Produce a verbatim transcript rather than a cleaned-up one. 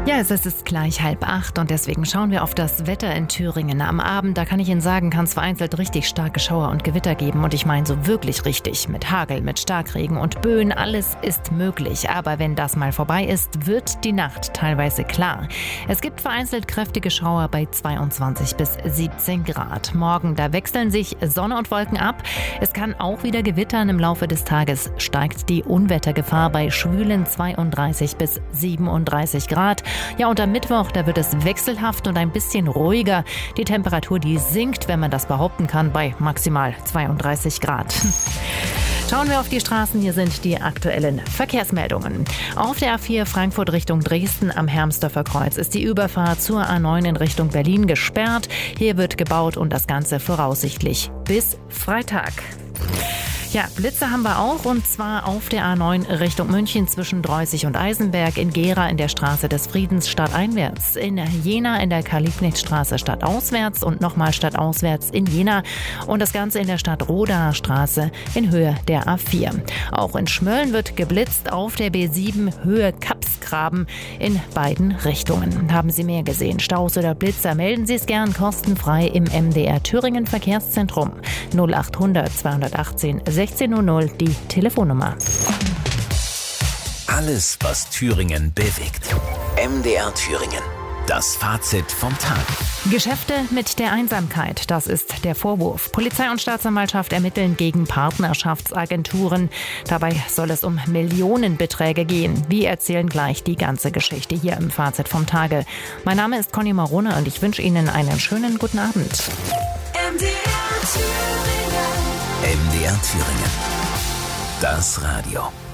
Ja, es ist gleich halb acht und deswegen schauen wir auf das Wetter in Thüringen. Am Abend, da kann ich Ihnen sagen, kann es vereinzelt richtig starke Schauer und Gewitter geben. Und ich meine so wirklich richtig. Mit Hagel, mit Starkregen und Böen, alles ist möglich. Aber wenn das mal vorbei ist, wird die Nacht teilweise klar. Es gibt vereinzelt kräftige Schauer bei zweiundzwanzig bis siebzehn Grad. Morgen, da wechseln sich Sonne und Wolken ab. Es kann auch wieder gewittern. Im Laufe des Tages steigt die Unwettergefahr bei schwülen zweiunddreißig bis siebenunddreißig Grad. Ja, und am Mittwoch, da wird es wechselhaft und ein bisschen ruhiger. Die Temperatur, die sinkt, wenn man das behaupten kann, bei maximal zweiunddreißig Grad. Schauen wir auf die Straßen. Hier sind die aktuellen Verkehrsmeldungen. Auf der A vier Frankfurt Richtung Dresden am Hermsdorfer Kreuz ist die Überfahrt zur A neun in Richtung Berlin gesperrt. Hier wird gebaut und das Ganze voraussichtlich bis Freitag. Ja, Blitze haben wir auch, und zwar auf der A neun Richtung München zwischen Dreußig und Eisenberg, in Gera in der Straße des Friedens stadteinwärts, in Jena in der Karl-Liebknecht-Straße stadtauswärts und nochmal stadtauswärts in Jena und das Ganze in der Stadt-Rodaer Straße in Höhe der A vier. Auch in Schmölln wird geblitzt auf der B sieben Höhe Kapsgraben in beiden Richtungen. Haben Sie mehr gesehen, Staus oder Blitzer, melden Sie es gern kostenfrei im M D R Thüringen Verkehrszentrum. null achthundert zweihundertachtzehn sechzehn null null die Telefonnummer. Alles, was Thüringen bewegt. M D R Thüringen. Das Fazit vom Tag. Geschäfte mit der Einsamkeit, das ist der Vorwurf. Polizei und Staatsanwaltschaft ermitteln gegen Partnerschaftsagenturen. Dabei soll es um Millionenbeträge gehen. Wir erzählen gleich die ganze Geschichte hier im Fazit vom Tage. Mein Name ist Conny Marone und ich wünsche Ihnen einen schönen guten Abend. M D R Thüringen. M D R Thüringen. Das Radio.